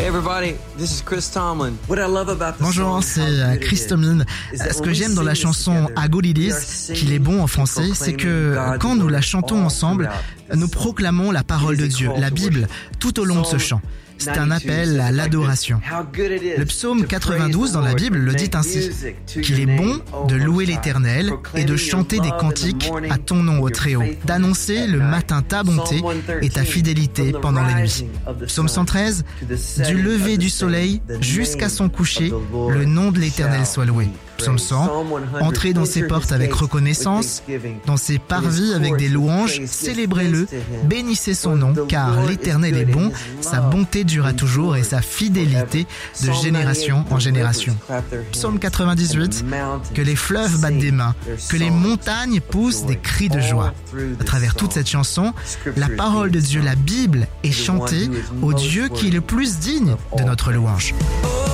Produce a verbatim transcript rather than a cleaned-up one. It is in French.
everybody, this is Chris Tomlin. What I love about the Bonjour, c'est Chris Tomlin. Ce que j'aime dans la chanson How Good It Is, qu'il est bon en français, c'est que quand nous la chantons ensemble, nous proclamons la parole de Dieu, la Bible, tout au long de ce chant. C'est un appel à l'adoration. Le psaume quatre-vingt-douze dans la Bible le dit ainsi, qu'il est bon de louer l'Éternel et de chanter des cantiques à ton nom ô Très-Haut, d'annoncer le matin ta bonté et ta fidélité pendant les nuits. Psaume cent treize, du lever du soleil jusqu'à son coucher, le nom de l'Éternel soit loué. Psaume cent, entrez dans ses portes avec reconnaissance, dans ses parvis avec des louanges, célébrez-le, bénissez son nom, car l'Éternel est bon, sa bonté dure à toujours et sa fidélité de génération en génération. Psaume quatre-vingt-dix-huit, que les fleuves battent des mains, que les montagnes poussent des cris de joie. À travers toute cette chanson, la parole de Dieu, la Bible, est chantée au Dieu qui est le plus digne de notre louange.